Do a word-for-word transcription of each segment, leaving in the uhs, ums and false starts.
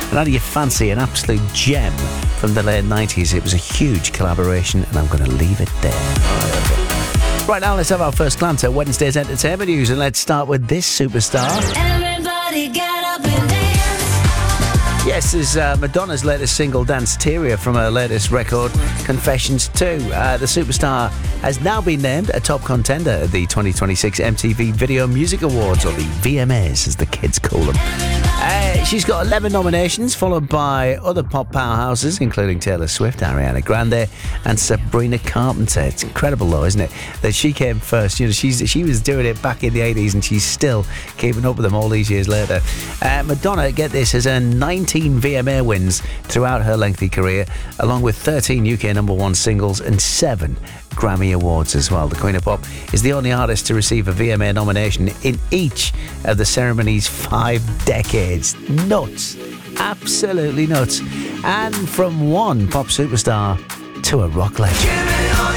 And how do you fancy an absolute gem from the late nineties? It was a huge collaboration, and I'm going to leave it there. Right now, let's have our first glance at Wednesday's entertainment news, and let's start with this superstar. Everybody get up and dance. Yes, this is uh, Madonna's latest single, Danceteria, from her latest record, Confessions two. Uh, the superstar has now been named a top contender at the twenty twenty-six M T V Video Music Awards, or the V M As as the kids call them. Uh, she's got eleven nominations, followed by other pop powerhouses, including Taylor Swift, Ariana Grande, and Sabrina Carpenter. It's incredible, though, isn't it, that she came first. You know, she's she was doing it back in the eighties, and she's still keeping up with them all these years later. Uh, Madonna, get this, has earned nineteen V M A wins throughout her lengthy career, along with thirteen U K number one singles and seven Grammy Awards as well. The Queen of Pop is the only artist to receive a V M A nomination in each of the ceremony's five decades. Nuts. Absolutely nuts. And from one pop superstar to a rock legend.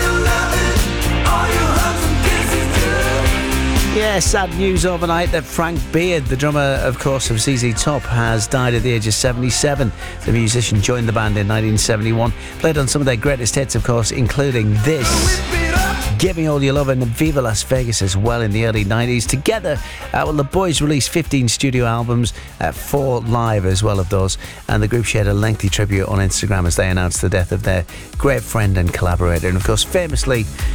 Yeah, sad news overnight that Frank Beard, the drummer, of course, of Z Z Top, has died at the age of seventy-seven. The musician joined the band in nineteen seventy-one, played on some of their greatest hits, of course, including this, Give Me All Your Love, and Viva Las Vegas as well in the early nineties. Together, uh, well, the boys released fifteen studio albums, uh, four live as well of those, and the group shared a lengthy tribute on Instagram as they announced the death of their great friend and collaborator. And of course, famously,